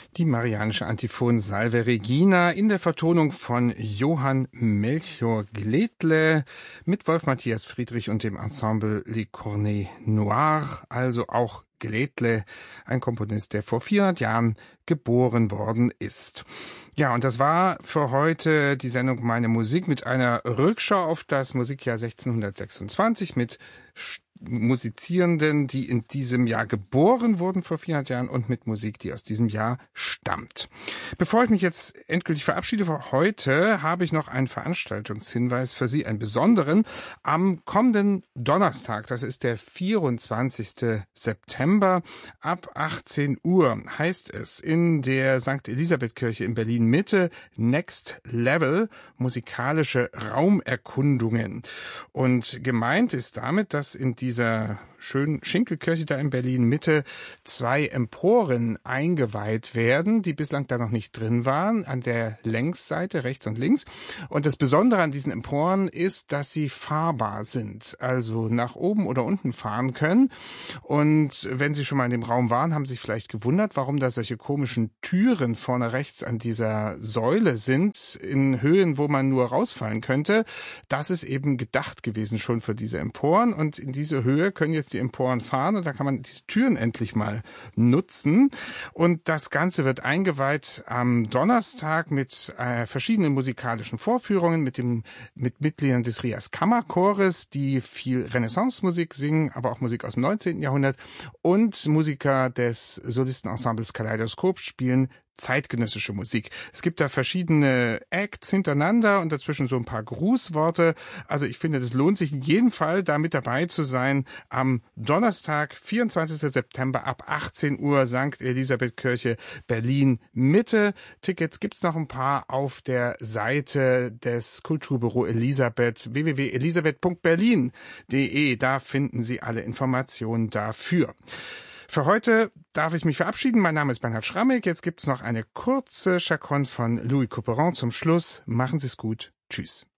Die Marianische Antiphon Salve Regina in der Vertonung von Johann Melchior Gledle mit Wolf Matthias Friedrich und dem Ensemble Les Cornets Noirs, also auch Gledle, ein Komponist, der vor 400 Jahren geboren worden ist. Ja, und das war für heute die Sendung Meine Musik mit einer Rückschau auf das Musikjahr 1626 mit Musizierenden, die in diesem Jahr geboren wurden vor 400 Jahren und mit Musik, die aus diesem Jahr stammt. Bevor ich mich jetzt endgültig verabschiede für heute, habe ich noch einen Veranstaltungshinweis für Sie, einen besonderen. Am kommenden Donnerstag, das ist der 24. September, ab 18 Uhr heißt es in der St. Elisabeth-Kirche in Berlin-Mitte Next Level, musikalische Raumerkundungen. Und gemeint ist damit, dass in dieser schönen Schinkelkirche da in Berlin-Mitte 2 Emporen eingeweiht werden, die bislang da noch nicht drin waren, an der Längsseite, rechts und links. Und das Besondere an diesen Emporen ist, dass sie fahrbar sind, also nach oben oder unten fahren können. Und wenn Sie schon mal in dem Raum waren, haben Sie sich vielleicht gewundert, warum da solche komischen Türen vorne rechts an dieser Säule sind, in Höhen, wo man nur rausfallen könnte. Das ist eben gedacht gewesen schon für diese Emporen. Und in diese Höhe können jetzt die Emporen fahren und da kann man diese Türen endlich mal nutzen. Und das Ganze wird eingeweiht am Donnerstag mit verschiedenen musikalischen Vorführungen mit Mitgliedern des Rias Kammerchores, die viel Renaissance-Musik singen, aber auch Musik aus dem 19. Jahrhundert, und Musiker des Solistenensembles Kaleidoskop spielen zeitgenössische Musik. Es gibt da verschiedene Acts hintereinander und dazwischen so ein paar Grußworte. Also ich finde, das lohnt sich in jedem Fall, da mit dabei zu sein. Am Donnerstag, 24. September ab 18 Uhr, St. Elisabeth-Kirche, Berlin-Mitte. Tickets gibt's noch ein paar auf der Seite des Kulturbüro Elisabeth, www.elisabeth.berlin.de. Da finden Sie alle Informationen dafür. Für heute darf ich mich verabschieden. Mein Name ist Bernhard Schrammick. Jetzt gibt's noch eine kurze Chaconne von Louis Couperin zum Schluss. Machen Sie es gut. Tschüss.